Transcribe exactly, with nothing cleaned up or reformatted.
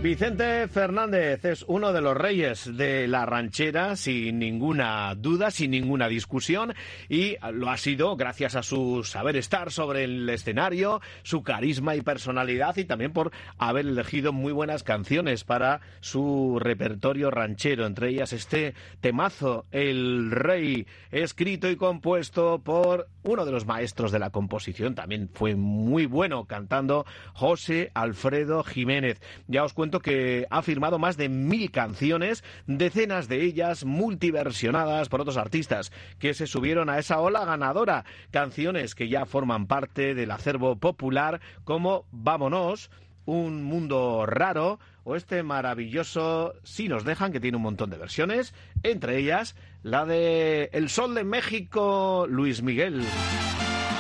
Vicente Fernández es uno de los reyes de la ranchera, sin ninguna duda, sin ninguna discusión, y lo ha sido gracias a su saber estar sobre el escenario, su carisma y personalidad, y también por haber elegido muy buenas canciones para su repertorio ranchero, entre ellas este temazo, El Rey, escrito y compuesto por uno de los maestros de la composición. También fue muy bueno cantando, José Alfredo Jiménez. Ya os cuento que ha firmado más de mil canciones, decenas de ellas multiversionadas por otros artistas que se subieron a esa ola ganadora. Canciones que ya forman parte del acervo popular, como Vámonos, Un Mundo Raro, o este maravilloso Si Nos Dejan, que tiene un montón de versiones, entre ellas la de El Sol de México, Luis Miguel.